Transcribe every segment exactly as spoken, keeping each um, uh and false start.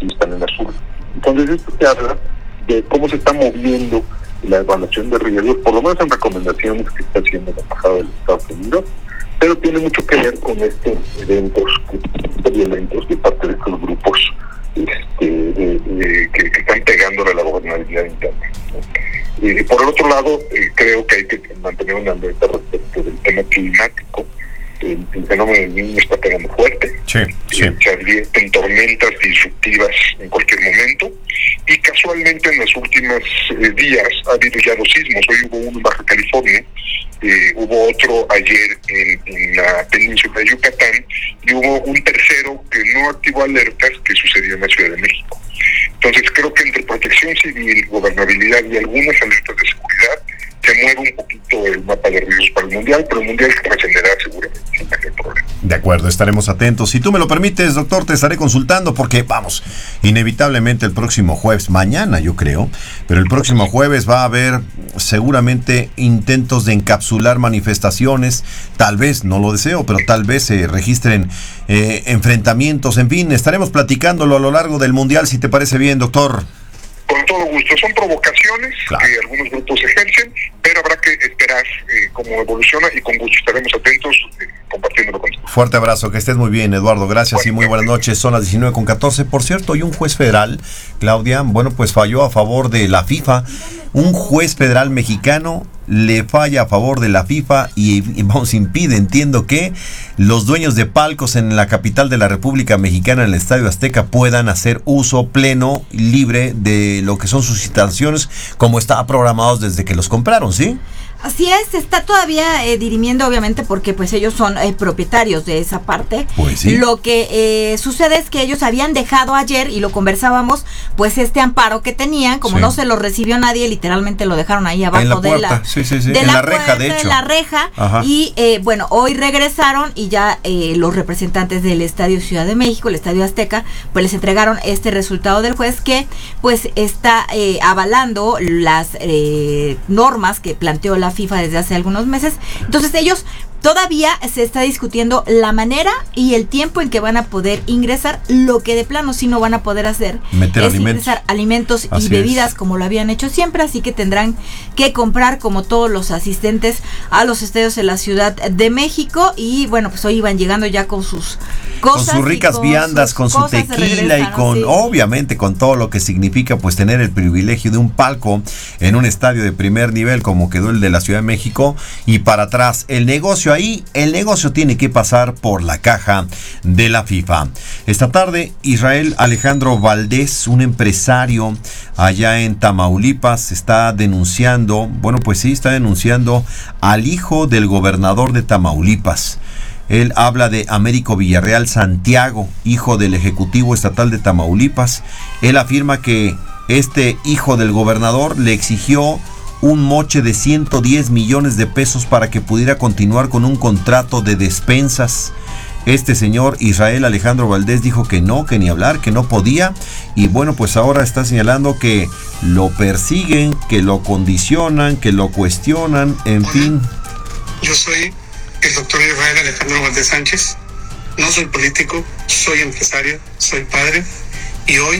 sí están en azul. Entonces esto te habla de cómo se está moviendo la evaluación de riesgos, por lo menos en recomendaciones que está haciendo la Embajada de los Estados Unidos, pero tiene mucho que ver con estos eventos violentos de parte de estos grupos este, de, de, que, que están pegándole a la gobernabilidad interna, ¿no? Eh, por el otro lado, eh, creo que hay que mantener una alerta respecto del tema climático. El, el fenómeno del Niño está pegando fuerte. Sí, sí. Eh, se advierten tormentas disruptivas en cualquier momento, y casualmente en los últimos eh, días ha habido ya dos sismos. Hoy hubo uno en Baja California, eh, hubo otro ayer en, en la península de Yucatán, y hubo un tercero que no activó alertas, que sucedió en la Ciudad de México. Entonces creo que entre protección civil, gobernabilidad y algunas alertas de seguridad se mueve un poquito el mapa de riesgos para el Mundial, pero el Mundial se regenerará seguramente sin mayor problema. De acuerdo, estaremos atentos. Si tú me lo permites, doctor, te estaré consultando porque, vamos, inevitablemente el próximo jueves, mañana yo creo, pero el próximo jueves va a haber seguramente intentos de encapsular manifestaciones, tal vez, no lo deseo, pero tal vez se registren eh, enfrentamientos, en fin, estaremos platicándolo a lo largo del Mundial, si te parece bien, doctor. Con todo gusto. Son provocaciones claro. que algunos grupos ejercen, pero habrá que esperar eh, cómo evoluciona, y con gusto estaremos atentos eh, compartiéndolo contigo. Fuerte abrazo, que estés muy bien, Eduardo. Gracias bueno, y muy buenas noches. Son las diecinueve con catorce. Por cierto, hoy un juez federal, Claudia, bueno, pues falló a favor de la FIFA. Un juez federal mexicano le falla a favor de la FIFA y, y vamos, impide, entiendo que los dueños de palcos en la capital de la República Mexicana, en el Estadio Azteca, puedan hacer uso pleno y libre de lo que son sus instalaciones como estaba programados desde que los compraron, ¿sí? Así es, está todavía eh, dirimiendo, obviamente, porque pues ellos son eh, propietarios de esa parte. Pues sí. Lo que eh, sucede es que ellos habían dejado ayer, y lo conversábamos, pues este amparo que tenían, como sí. no se lo recibió nadie, literalmente lo dejaron ahí abajo en la de puerta. la, sí, sí, sí. de en la, la reja, puerta, de hecho. En la reja, Ajá. y eh, bueno, hoy regresaron y ya eh, los representantes del Estadio Ciudad de México, el Estadio Azteca, pues les entregaron este resultado del juez que pues está eh, avalando las eh, normas que planteó la FIFA desde hace algunos meses. Entonces ellos todavía se está discutiendo la manera y el tiempo en que van a poder ingresar. Lo que de plano sí no van a poder hacer Meter es alimentos. ingresar alimentos Así y bebidas es. como lo habían hecho siempre, así que tendrán que comprar como todos los asistentes a los estadios en la Ciudad de México. Y bueno, pues hoy iban llegando ya con sus cosas, con sus ricas con viandas, sus con su tequila y con, sí. obviamente, con todo lo que significa pues tener el privilegio de un palco en un estadio de primer nivel como quedó el de la Ciudad de México. Y para atrás, el negocio ahí, el negocio tiene que pasar por la caja de la FIFA. Esta tarde, Israel Alejandro Valdés, un empresario allá en Tamaulipas, está denunciando, bueno, pues sí, está denunciando al hijo del gobernador de Tamaulipas. Él habla de Américo Villarreal Santiago, hijo del Ejecutivo Estatal de Tamaulipas. Él afirma que este hijo del gobernador le exigió un moche de ciento diez millones de pesos para que pudiera continuar con un contrato de despensas. Este señor Israel Alejandro Valdés dijo que no, que ni hablar, que no podía, y bueno, pues ahora está señalando que lo persiguen, que lo condicionan, que lo cuestionan, en Hola, fin. Yo soy el doctor Israel Alejandro Valdés Sánchez, no soy político, soy empresario, soy padre, y hoy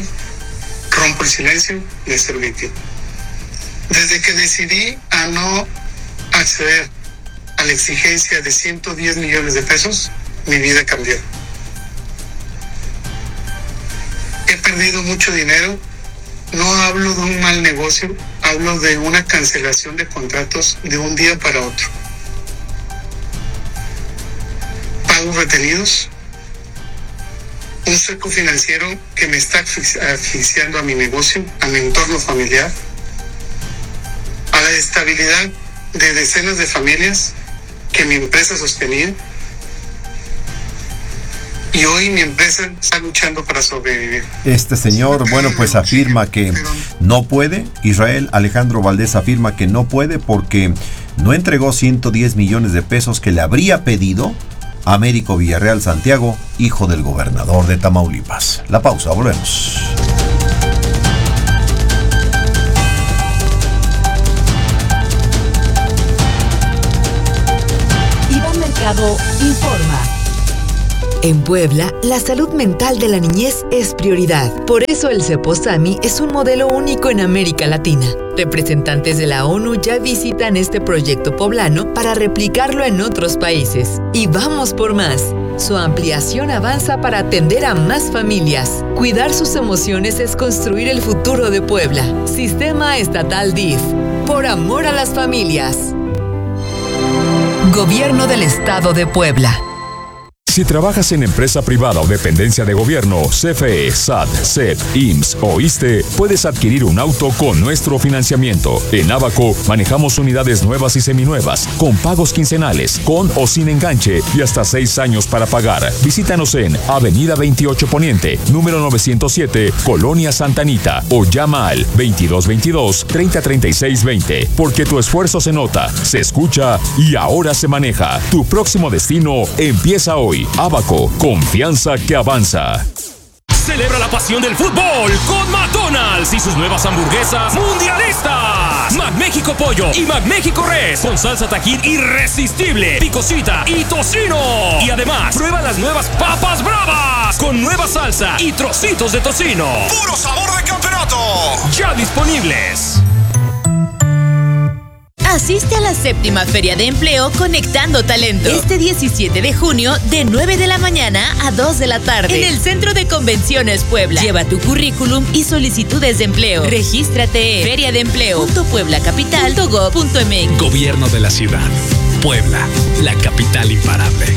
rompo el silencio de ser víctima. Desde que decidí a no acceder a la exigencia de ciento diez millones de pesos, mi vida cambió. He perdido mucho dinero, no hablo de un mal negocio, hablo de una cancelación de contratos de un día para otro. Pagos retenidos, un cerco financiero que me está asfixiando a mi negocio, a mi entorno familiar, a la estabilidad de decenas de familias que mi empresa sostenía, y hoy mi empresa está luchando para sobrevivir. Este señor, bueno, pues afirma que no puede, Israel Alejandro Valdés afirma que no puede porque no entregó ciento diez millones de pesos que le habría pedido Américo Villarreal Santiago, hijo del gobernador de Tamaulipas. La pausa, volvemos. Iván Mercado informa. En Puebla, la salud mental de la niñez es prioridad. Por eso el CEPOSAMI es un modelo único en América Latina. Representantes de la ONU ya visitan este proyecto poblano para replicarlo en otros países. Y vamos por más. Su ampliación avanza para atender a más familias. Cuidar sus emociones es construir el futuro de Puebla. Sistema Estatal D I F. Por amor a las familias. Gobierno del Estado de Puebla. Si trabajas en empresa privada o dependencia de gobierno, C F E, S A T, C E P, I M S S o ISSSTE, puedes adquirir un auto con nuestro financiamiento. En Abaco manejamos unidades nuevas y seminuevas, con pagos quincenales, con o sin enganche y hasta seis años para pagar. Visítanos en Avenida veintiocho Poniente, número novecientos siete, Colonia Santa Anita, o llama al veintidós veintidós, treinta treinta y seis veinte, porque tu esfuerzo se nota, se escucha y ahora se maneja. Tu próximo destino empieza hoy. Abaco, confianza que avanza. Celebra la pasión del fútbol con McDonald's y sus nuevas hamburguesas mundialistas. McMéxico Pollo y McMéxico Res con salsa Tajín irresistible, picosita y tocino. Y además, prueba las nuevas papas bravas con nueva salsa y trocitos de tocino. ¡Puro sabor de campeonato! Ya disponibles. Asiste a la séptima Feria de Empleo Conectando Talento. Este diecisiete de junio, de nueve de la mañana a dos de la tarde. En el Centro de Convenciones Puebla. Lleva tu currículum y solicitudes de empleo. Regístrate en feria de empleo punto puebla capital punto gob punto m x. Gobierno de la ciudad. Puebla, la capital imparable.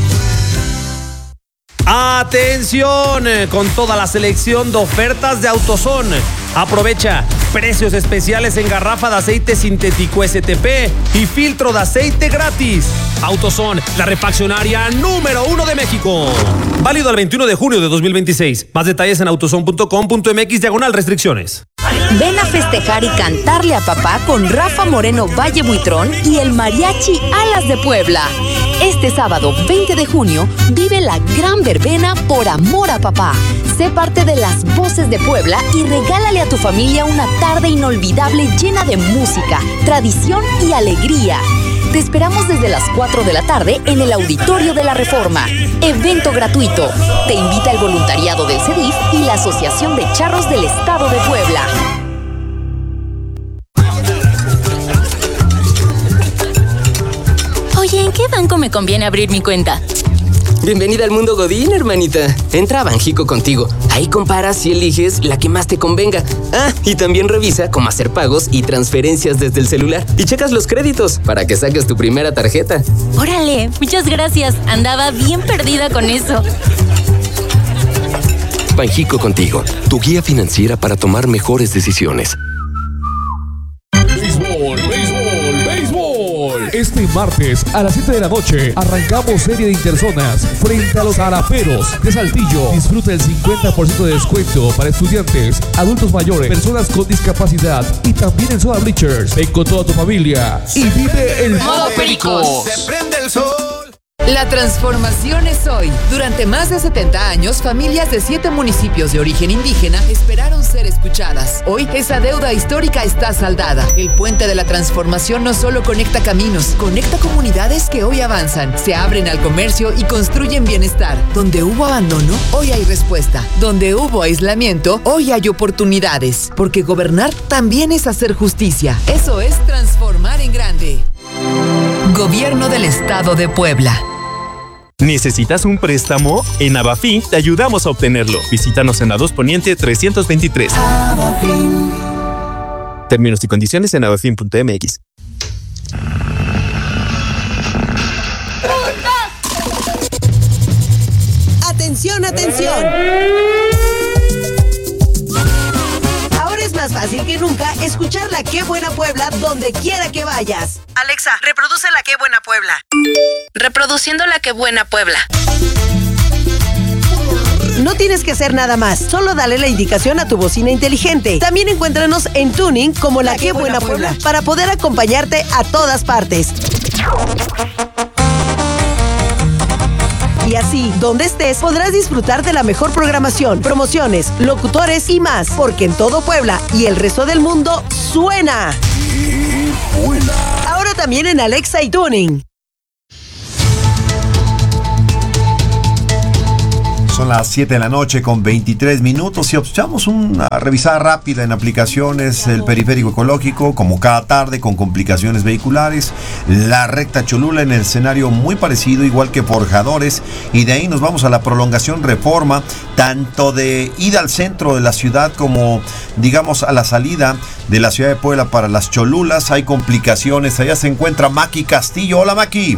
Atención, con toda la selección de ofertas de AutoZone. Aprovecha precios especiales en garrafa de aceite sintético S T P y filtro de aceite gratis. AutoZone, la refaccionaria número uno de México. Válido el veintiuno de junio de dos mil veintiséis. Más detalles en autozone punto com punto m x diagonal restricciones. Ven a festejar y cantarle a papá con Rafa Moreno Valle Buitrón y el Mariachi Alas de Puebla. Este sábado veinte de junio vive la gran verbena Por Amor a Papá. Sé parte de las voces de Puebla y regálale a tu familia una tarde inolvidable llena de música, tradición y alegría. Te esperamos desde las cuatro de la tarde en el Auditorio de la Reforma. Evento gratuito. Te invita el voluntariado del C E D I F y la Asociación de Charros del Estado de Puebla. Oye, ¿en qué banco me conviene abrir mi cuenta? Bienvenida al mundo Godín, hermanita. Entra a Banjico contigo. Ahí comparas y eliges la que más te convenga. Ah, y también revisa cómo hacer pagos y transferencias desde el celular. Y checas los créditos para que saques tu primera tarjeta. Órale, muchas gracias. Andaba bien perdida con eso. Banjico contigo, tu guía financiera para tomar mejores decisiones. Béisbol, béisbol, béisbol. Este martes a las siete de la noche arrancamos serie de interzonas frente a los Araperos de Saltillo. Disfruta el cincuenta por ciento de descuento para estudiantes, adultos mayores, personas con discapacidad y también en zona bleachers. Ven con toda tu familia y vive el Modo Pericos. Se prende el sol. La transformación es hoy. Durante más de setenta años, familias de siete municipios de origen indígena esperaron ser escuchadas. Hoy, esa deuda histórica está saldada. El puente de la transformación no solo conecta caminos, conecta comunidades que hoy avanzan, se abren al comercio y construyen bienestar. Donde hubo abandono, hoy hay respuesta. Donde hubo aislamiento, hoy hay oportunidades. Porque gobernar también es hacer justicia. Eso es transformar en grande. Gobierno del Estado de Puebla. ¿Necesitas un préstamo? En Abafin te ayudamos a obtenerlo. Visítanos en la dos Poniente trescientos veintitrés. Abafin. Términos y condiciones en abafin punto m x. Atención, atención. Ahora es más fácil que nunca escuchar la Qué Buena Puebla donde quiera que vayas. Alexa, reproduce la Qué Buena Puebla. Reproduciendo la Qué Buena Puebla. No tienes que hacer nada más, solo dale la indicación a tu bocina inteligente. También encuéntranos en Tuning como La, la Qué Buena, Buena Puebla, Puebla para poder acompañarte a todas partes. Y así, donde estés, podrás disfrutar de la mejor programación, promociones, locutores y más, porque en todo Puebla y el resto del mundo suena. ¡Qué buena! Ahora también en Alexa y Tuning. Son las siete de la noche con veintitrés minutos y echamos una revisada rápida en aplicaciones, el periférico ecológico, como cada tarde, con complicaciones vehiculares, la recta Cholula en el escenario muy parecido, igual que Forjadores, y de ahí nos vamos a la prolongación Reforma, tanto de ida al centro de la ciudad como, digamos, a la salida de la ciudad de Puebla para las Cholulas. Hay complicaciones, allá se encuentra Maki Castillo. Hola, Maki.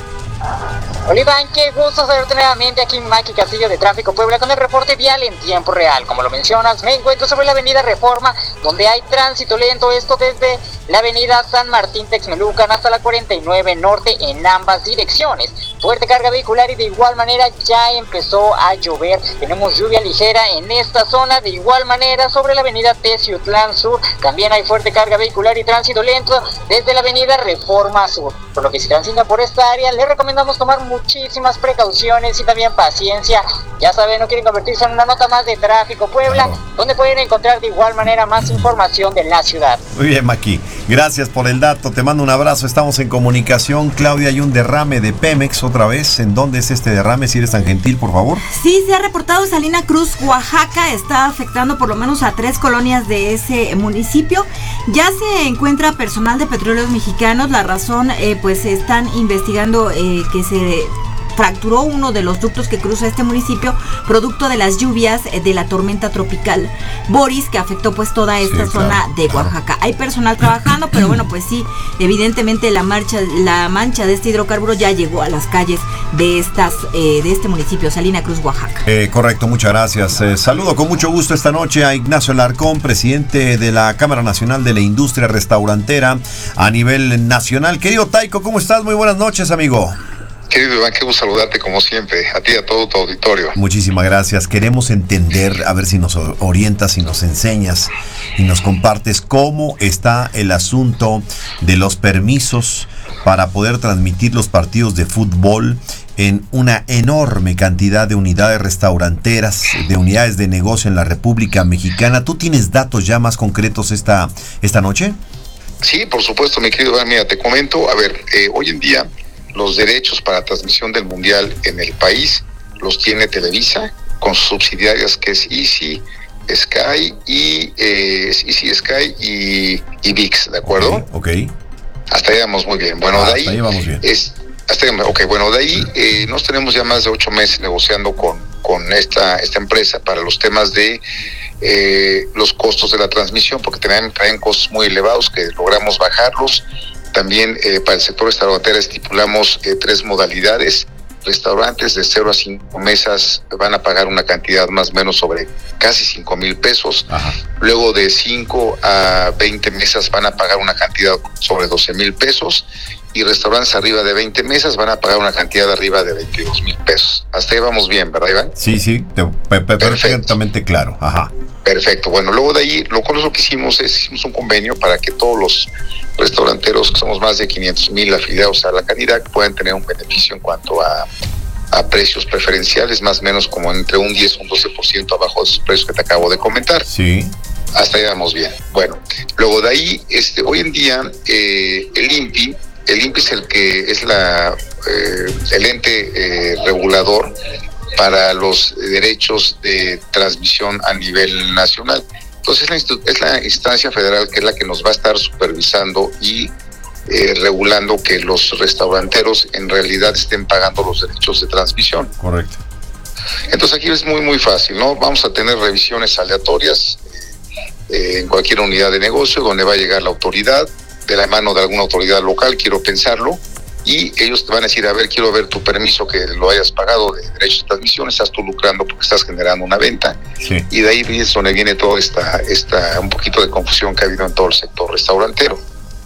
Hola Iván, qué gusto saludarte nuevamente aquí en Maki Castillo de Tráfico Puebla con el reporte vial en tiempo real. Como lo mencionas, me encuentro sobre la avenida Reforma, donde hay tránsito lento, esto desde la avenida San Martín Texmelucan hasta la cuarenta y nueve Norte en ambas direcciones. Fuerte carga vehicular y de igual manera ya empezó a llover. Tenemos lluvia ligera en esta zona. De igual manera sobre la avenida Teciutlán Sur también hay fuerte carga vehicular y tránsito lento desde la avenida Reforma Sur. Por lo que si transita por esta área, les recomendamos tomar muchísimas precauciones y también paciencia. Ya saben, no quieren convertirse en una nota más de Tráfico Puebla, claro, donde pueden encontrar de igual manera más información de la ciudad. Muy bien, Maki. Gracias por el dato. Te mando un abrazo. Estamos en comunicación. Claudia, hay un derrame de Pemex otra vez. ¿En dónde es este derrame? Si eres tan gentil, por favor. Sí, se ha reportado Salina Cruz, Oaxaca. Está afectando por lo menos a tres colonias de ese municipio. Ya se encuentra personal de Petróleos Mexicanos. La razón, eh, pues están investigando eh, que se fracturó uno de los ductos que cruza este municipio producto de las lluvias de la tormenta tropical Boris, que afectó pues toda esta sí, zona claro, de Oaxaca. Claro. Hay personal trabajando, pero bueno, pues sí, evidentemente la marcha, la mancha de este hidrocarburo ya llegó a las calles de estas, eh, de este municipio, Salina Cruz, Oaxaca. Eh, correcto, muchas gracias. Eh, saludo con mucho gusto esta noche a Ignacio Alarcón, presidente de la Cámara Nacional de la Industria Restaurantera a nivel nacional. Querido Taiko, ¿cómo estás? Muy buenas noches, amigo. Querido Iván, qué gusto saludarte como siempre, a ti y a todo tu auditorio. Muchísimas gracias. Queremos entender, a ver si nos orientas y nos enseñas y nos compartes cómo está el asunto de los permisos para poder transmitir los partidos de fútbol en una enorme cantidad de unidades restauranteras, de unidades de negocio en la República Mexicana. ¿Tú tienes datos ya más concretos esta, esta noche? Sí, por supuesto, mi querido Iván. Mira, te comento, a ver, eh, hoy en día los derechos para transmisión del Mundial en el país los tiene Televisa con sus subsidiarias, que es Easy, Sky y eh, Easy, Sky y, y V I X, ¿de acuerdo? Ok. okay. Hasta ahí vamos muy bien. Bueno, ah, de ahí, ahí vamos bien. Es, hasta ahí, ok, bueno, de ahí eh, nos tenemos ya más de ocho meses negociando con, con esta, esta empresa para los temas de eh, los costos de la transmisión, porque traen, traen costos muy elevados que logramos bajarlos. También eh, para el sector restaurantero estipulamos eh, tres modalidades. Restaurantes de cero a cinco mesas van a pagar una cantidad más o menos sobre casi cinco mil pesos. Ajá. Luego de cinco a veinte mesas van a pagar una cantidad sobre doce mil pesos. Y restaurantes arriba de veinte mesas van a pagar una cantidad arriba de veintidós mil pesos. Hasta ahí vamos bien, ¿verdad, Iván? Sí, sí, te, pe, pe, perfectamente claro. Ajá. Perfecto. Bueno, luego de ahí, lo cual lo que hicimos es hicimos un convenio para que todos los restauranteros, que somos más de quinientos mil afiliados a la Canirac, puedan tener un beneficio en cuanto a, a precios preferenciales, más o menos como entre un diez y un doce por ciento abajo de esos precios que te acabo de comentar. Sí. Hasta ahí vamos bien. Bueno, luego de ahí, este, hoy en día, eh, el I N P I, el I N P I es el que es la eh, el ente eh, regulador para los derechos de transmisión a nivel nacional. Entonces es la, es la instancia federal que es la que nos va a estar supervisando y eh, regulando que los restauranteros en realidad estén pagando los derechos de transmisión. Correcto. Entonces aquí es muy muy fácil, ¿no? Vamos a tener revisiones aleatorias eh, en cualquier unidad de negocio donde va a llegar la autoridad, de la mano de alguna autoridad local, quiero pensarlo, y ellos te van a decir, a ver, quiero ver tu permiso que lo hayas pagado de derechos de transmisión, estás tú lucrando porque estás generando una venta, sí. Y de ahí es donde viene toda esta, esta, un poquito de confusión que ha habido en todo el sector restaurantero.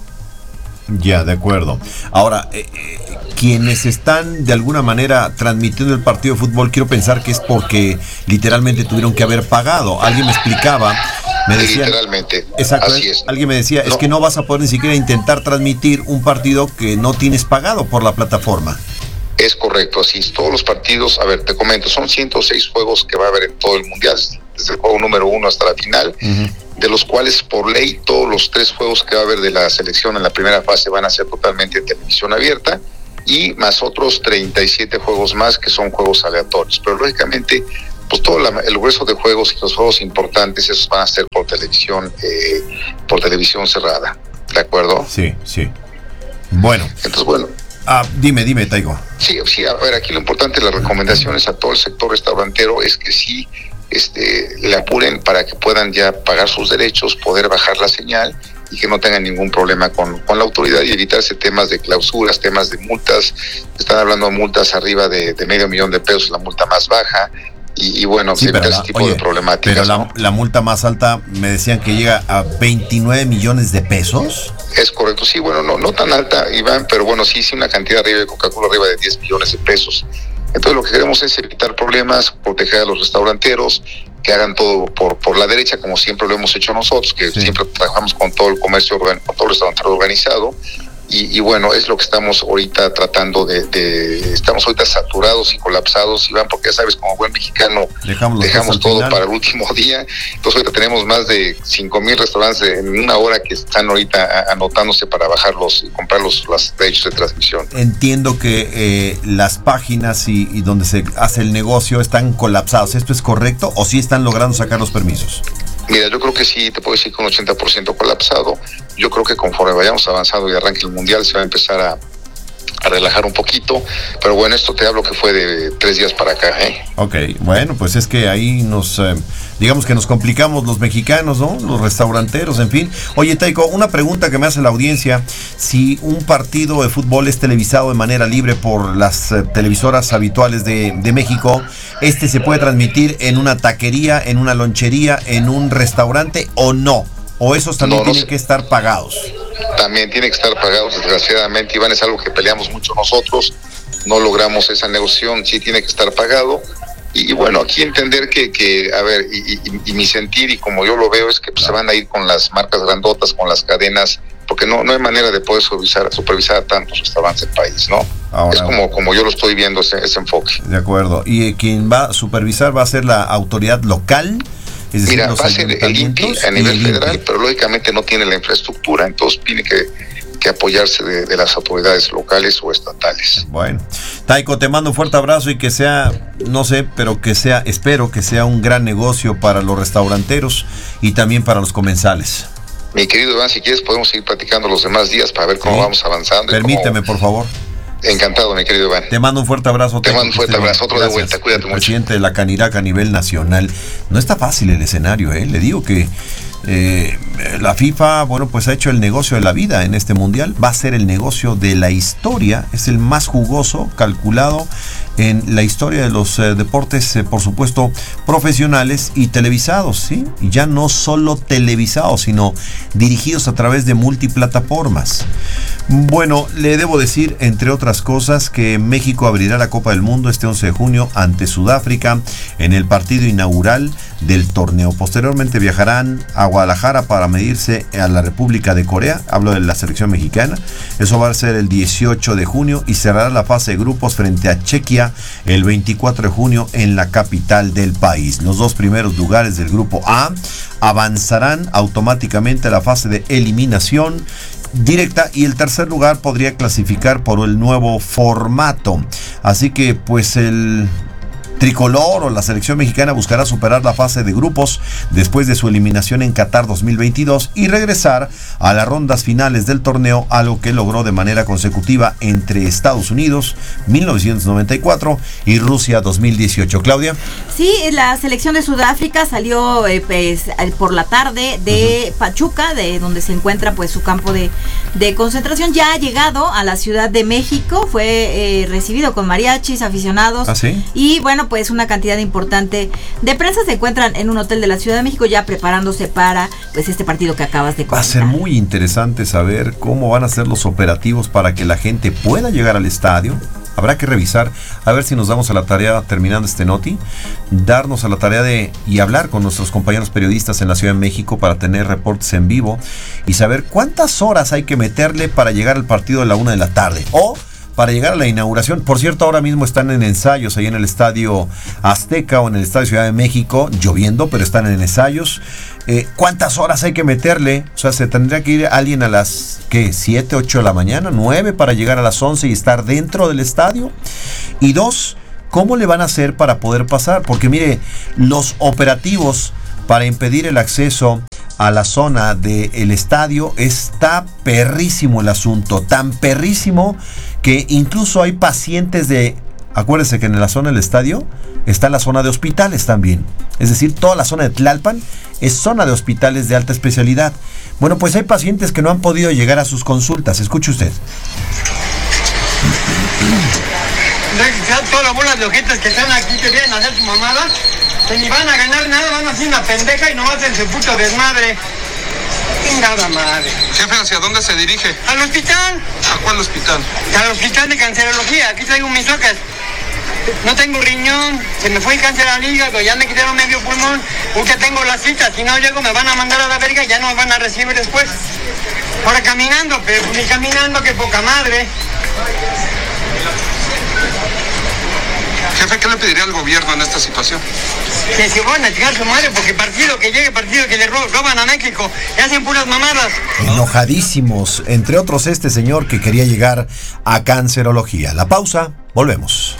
Ya, de acuerdo. Ahora, eh, eh, quienes están de alguna manera transmitiendo el partido de fútbol, quiero pensar que es porque literalmente tuvieron que haber pagado. Alguien me explicaba, me decía, literalmente, exacto, así es. Alguien me decía, no. es que no vas a poder ni siquiera intentar transmitir un partido que no tienes pagado por la plataforma. Es correcto, así es. Todos los partidos, a ver, te comento, son ciento seis juegos que va a haber en todo el mundial, desde el juego número uno hasta la final, uh-huh. de los cuales por ley todos los tres juegos que va a haber de la selección en la primera fase van a ser totalmente en televisión abierta, y más otros treinta y siete juegos más que son juegos aleatorios. Pero lógicamente, pues todo la, el grueso de juegos y los juegos importantes, esos van a ser por televisión, eh, por televisión cerrada, ¿de acuerdo? Sí, sí. Bueno. Entonces, bueno. Ah, dime, dime, Taigo. Sí, sí, a ver, aquí lo importante, las recomendaciones a todo el sector restaurantero es que sí este, le apuren para que puedan ya pagar sus derechos, poder bajar la señal y que no tengan ningún problema con, con la autoridad y evitarse temas de clausuras, temas de multas. Están hablando de multas arriba de, de medio millón de pesos, la multa más baja. Y, y bueno, sí, evitar la, ese tipo oye, de problemáticas. Pero la, ¿no? la multa más alta me decían que llega a veintinueve millones de pesos. Es correcto, sí, bueno, no, no tan alta, Iván, pero bueno, sí, sí una cantidad arriba de Coca-Cola, arriba de diez millones de pesos. Entonces lo que queremos es evitar problemas, proteger a los restauranteros, que hagan todo por por la derecha, como siempre lo hemos hecho nosotros, que sí. Siempre trabajamos con todo el comercio, con todo el restaurantero organizado. Y, y bueno, es lo que estamos ahorita tratando de, de... Estamos ahorita saturados y colapsados, Iván, porque ya sabes, como buen mexicano, dejamos, dejamos todo final. Para el último día. Entonces ahorita tenemos más de cinco mil restaurantes en una hora que están ahorita anotándose para bajarlos y comprar los, los derechos de transmisión. Entiendo que eh, las páginas y, y donde se hace el negocio están colapsados. ¿Esto es correcto o sí están logrando sacar los permisos? Mira, yo creo que sí, te puedo decir que un ochenta por ciento colapsado. Yo creo que conforme vayamos avanzando y arranque el Mundial se va a empezar a, a relajar un poquito. Pero bueno, esto te hablo que fue de tres días para acá, ¿eh? Ok, bueno, pues es que ahí nos, eh, digamos que nos complicamos los mexicanos, ¿no? Los restauranteros, en fin. Oye, Taiko, una pregunta que me hace la audiencia. Si un partido de fútbol es televisado de manera libre por las eh, televisoras habituales de, de México, ¿este se puede transmitir en una taquería, en una lonchería, en un restaurante o no? ¿O esos también no, no tienen sé. que estar pagados? También tienen que estar pagados, desgraciadamente, Iván, es algo que peleamos mucho nosotros, no logramos esa negociación, sí tiene que estar pagado. Y, y bueno, aquí entender que, que a ver, y, y, y mi sentir, y como yo lo veo, es que pues, se van a ir con las marcas grandotas, con las cadenas, porque no no hay manera de poder supervisar, supervisar a tantos restaurantes del país, ¿no? Ahora, es como, como yo lo estoy viendo ese, ese enfoque. De acuerdo. ¿Y quien va a supervisar va a ser la autoridad local? Es decir, Mira, va a ser el I N P I a nivel federal, pero lógicamente no tiene la infraestructura, entonces tiene que, que apoyarse de, de las autoridades locales o estatales. Bueno, Taiko, te mando un fuerte abrazo y que sea, no sé, pero que sea, espero que sea un gran negocio para los restauranteros y también para los comensales. Mi querido Iván, si quieres podemos seguir platicando los demás días para ver cómo sí. vamos avanzando. Permíteme, cómo... por favor. Encantado, mi querido Iván. Te mando un fuerte abrazo. Te mando un fuerte abrazo, otro de vuelta, cuídate mucho. Presidente de la Caniraca a nivel nacional. No está fácil el escenario, ¿eh? Le digo que eh, la FIFA, bueno, pues ha hecho el negocio de la vida en este mundial. Va a ser el negocio de la historia. Es el más jugoso, calculado en la historia de los eh, deportes, eh, por supuesto, profesionales y televisados, ¿sí? Y ya no solo televisados, sino dirigidos a través de multiplataformas. Bueno, le debo decir, entre otras cosas, que México abrirá la Copa del Mundo este once de junio ante Sudáfrica en el partido inaugural del torneo. Posteriormente viajarán a Guadalajara para medirse a la República de Corea. Hablo de la selección mexicana. Eso va a ser el dieciocho de junio y cerrará la fase de grupos frente a Chequia el veinticuatro de junio en la capital del país. Los dos primeros lugares del grupo A avanzarán automáticamente a la fase de eliminación directa y el tercer lugar podría clasificar por el nuevo formato. Así que pues el tricolor o la selección mexicana buscará superar la fase de grupos después de su eliminación en Qatar dos mil veintidós y regresar a las rondas finales del torneo, algo que logró de manera consecutiva entre Estados Unidos mil novecientos noventa y cuatro y Rusia dos mil dieciocho. Claudia. Sí, la selección de Sudáfrica salió eh, pues, por la tarde de uh-huh. Pachuca, de donde se encuentra pues su campo de, de concentración. Ya ha llegado a la Ciudad de México, fue eh, recibido con mariachis, aficionados. ¿Ah, sí? Y bueno, pues una cantidad importante de prensa se encuentran en un hotel de la Ciudad de México ya preparándose para pues este partido que acabas de comentar. Va a ser muy interesante saber cómo van a ser los operativos para que la gente pueda llegar al estadio. Habrá que revisar, a ver si nos damos a la tarea, terminando este noti, darnos a la tarea de y hablar con nuestros compañeros periodistas en la Ciudad de México para tener reportes en vivo y saber cuántas horas hay que meterle para llegar al partido de la una de la tarde o para llegar a la inauguración. Por cierto, ahora mismo están en ensayos ahí en el Estadio Azteca o en el Estadio Ciudad de México, lloviendo, pero están en ensayos. Eh, ¿Cuántas horas hay que meterle? O sea, se tendría que ir alguien a las, ¿qué? siete, ocho de la mañana, nueve para llegar a las once y estar dentro del estadio. Y dos, ¿cómo le van a hacer para poder pasar? Porque mire, los operativos para impedir el acceso a la zona del estadio está perrísimo el asunto, tan perrísimo que incluso hay pacientes de... Acuérdense que en la zona del estadio está la zona de hospitales también. Es decir, toda la zona de Tlalpan es zona de hospitales de alta especialidad. Bueno, pues hay pacientes que no han podido llegar a sus consultas. Escuche usted. Todas las bolas de ojetes que están aquí que vienen a hacer su mamada, que ni van a ganar nada, van a hacer una pendeja y no hacen su puto desmadre. Chingada madre. Jefe, ¿hacia dónde se dirige? Al hospital. ¿A cuál hospital? Al hospital de cancerología. Aquí traigo mis socas. No tengo riñón, se me fue el cáncer al hígado, ya me quitaron medio pulmón. Ahorita tengo la cita, si no llego me van a mandar a la verga y ya no me van a recibir después. Ahora caminando, pero ni caminando, que poca madre. Jefe, ¿qué le pediría al gobierno en esta situación? Que se van a chingar su madre, porque partido que llegue, partido que le ro roban a México, y hacen puras mamadas. Enojadísimos, entre otros este señor que quería llegar a cancerología. La pausa, volvemos.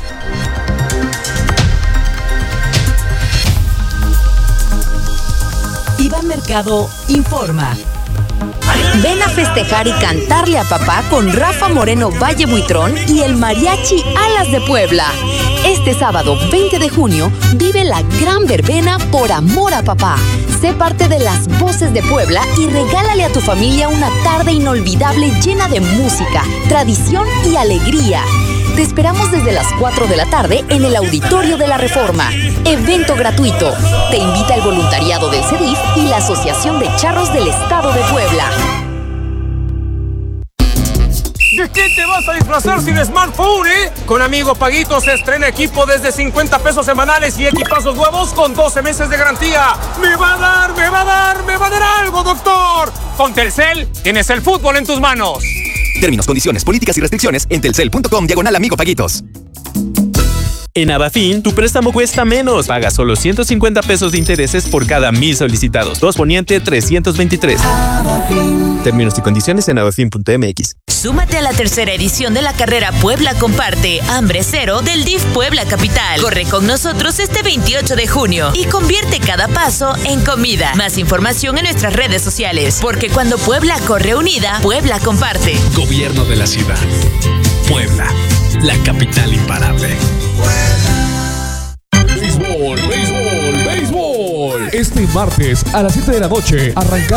Iván Mercado informa. Ven a festejar y cantarle a papá con Rafa Moreno Valle Buitrón y el Mariachi Alas de Puebla. Este sábado veinte de junio vive la gran verbena Por Amor a Papá. Sé parte de las voces de Puebla y regálale a tu familia una tarde inolvidable llena de música, tradición y alegría. Te esperamos desde las cuatro de la tarde en el Auditorio de la Reforma. Evento gratuito. Te invita el voluntariado del C E D I F y la Asociación de Charros del Estado de Puebla. ¿De qué te vas a disfrazar sin smartphone, eh? Con Amigo Paguito se estrena equipo desde cincuenta pesos semanales y equipazos nuevos con doce meses de garantía. ¡Me va a dar, me va a dar, me va a dar algo, doctor! Con Telcel tienes el fútbol en tus manos. Términos, condiciones, políticas y restricciones en telcel punto com diagonal Amigo Paguitos. En Abafin, tu préstamo cuesta menos. Paga solo ciento cincuenta pesos de intereses por cada mil solicitados. dos Poniente trescientos veintitrés. Abafin. Términos y condiciones en abafin punto m x. Súmate a la tercera edición de la carrera Puebla Comparte, Hambre Cero del D I F Puebla Capital. Corre con nosotros este veintiocho de junio y convierte cada paso en comida. Más información en nuestras redes sociales, porque cuando Puebla corre unida, Puebla comparte. Gobierno de la ciudad. Puebla, la capital imparable. Béisbol, béisbol, béisbol. Este martes a las siete de la noche arrancamos